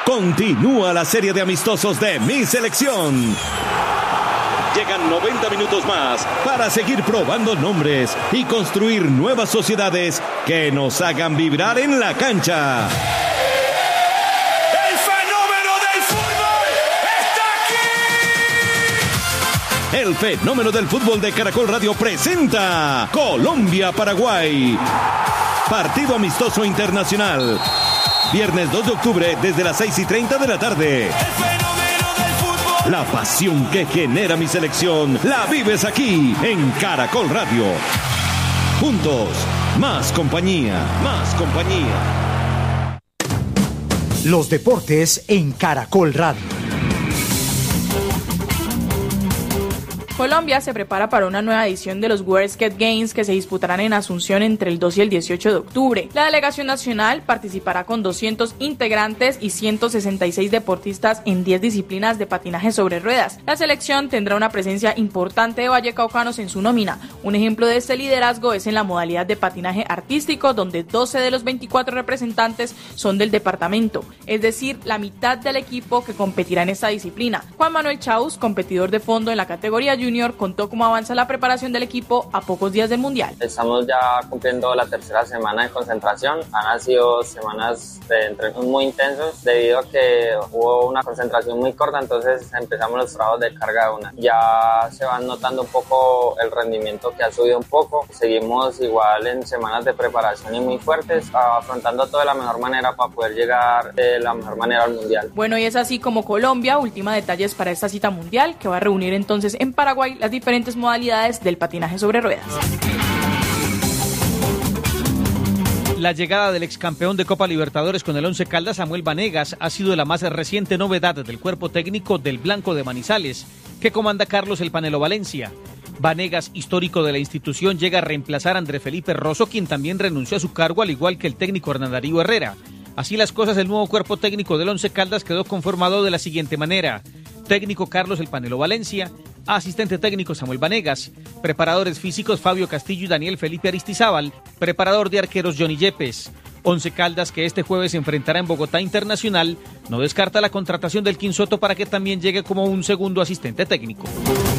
Continúa la serie de amistosos de Mi Selección. Llegan 90 minutos más para seguir probando nombres y construir nuevas sociedades que nos hagan vibrar en la cancha. ¡El fenómeno del fútbol está aquí! El fenómeno del fútbol de Caracol Radio presenta Colombia-Paraguay. Partido amistoso internacional. Viernes 2 de octubre desde las 6:30 de la tarde. La pasión que genera Mi Selección la vives aquí en Caracol Radio. Juntos, más compañía, más compañía. Los deportes en Caracol Radio. Colombia se prepara para una nueva edición de los World Skate Games que se disputarán en Asunción entre el 2 y el 18 de octubre. La delegación nacional participará con 200 integrantes y 166 deportistas en 10 disciplinas de patinaje sobre ruedas. La selección tendrá una presencia importante de vallecaucanos en su nómina. Un ejemplo de este liderazgo es en la modalidad de patinaje artístico, donde 12 de los 24 representantes son del departamento, es decir, la mitad del equipo que competirá en esta disciplina. Juan Manuel Chaus, competidor de fondo en la categoría junior, contó cómo avanza la preparación del equipo a pocos días del Mundial. Estamos ya cumpliendo la tercera semana de concentración. Han sido semanas de entrenos muy intensos debido a que hubo una concentración muy corta, entonces empezamos los trabajos de carga de una. Ya se van notando un poco el rendimiento que ha subido un poco. Seguimos igual en semanas de preparación y muy fuertes, afrontando todo de la mejor manera para poder llegar de la mejor manera al Mundial. Bueno, y es así como Colombia ultima detalles para esta cita mundial que va a reunir entonces en Paraguay las diferentes modalidades del patinaje sobre ruedas. La llegada del excampeón de Copa Libertadores con el Once Caldas, Samuel Vanegas, ha sido la más reciente novedad del cuerpo técnico del Blanco de Manizales, que comanda Carlos El Panelo Valencia. Vanegas, histórico de la institución, llega a reemplazar a André Felipe Rosso, quien también renunció a su cargo, al igual que el técnico Hernán Darío Herrera. Así las cosas, el nuevo cuerpo técnico del Once Caldas quedó conformado de la siguiente manera: técnico Carlos El Panelo Valencia, asistente técnico Samuel Vanegas, preparadores físicos Fabio Castillo y Daniel Felipe Aristizábal, preparador de arqueros Johnny Yepes. Once Caldas, que este jueves se enfrentará en Bogotá Internacional, no descarta la contratación del Quinsoto para que también llegue como un segundo asistente técnico.